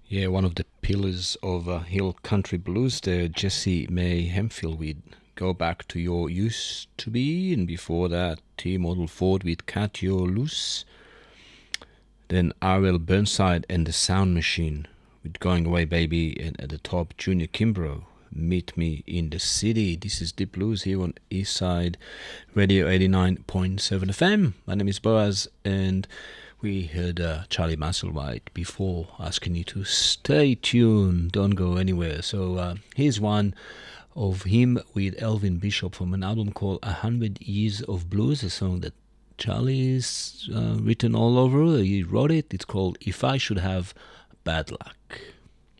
Yeah, one of the pillars of hill country blues there, Jesse May Hemphill. We'd go back to Your Used to Be, and before that, T Model Ford with Cat Your Loose. Then R.L. Burnside and the Sound Machine with Going Away Baby, and at the top, Junior Kimbrough, Meet Me in the City. This is Deep Blues here on Eastside Radio 89.7 FM. My name is Boaz, and we heard Charlie Musselwhite before, asking you to stay tuned, don't go anywhere. So here's one of him with Elvin Bishop from an album called 100 Years of Blues, a song that Charlie's written all over. He wrote it. It's called If I Should Have Bad Luck.